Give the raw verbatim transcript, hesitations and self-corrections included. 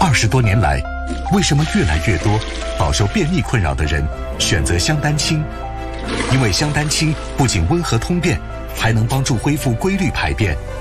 二十多年来，为什么越来越多饱受便秘困扰的人选择香丹清？因为香丹清不仅温和通便，还能帮助恢复规律排便，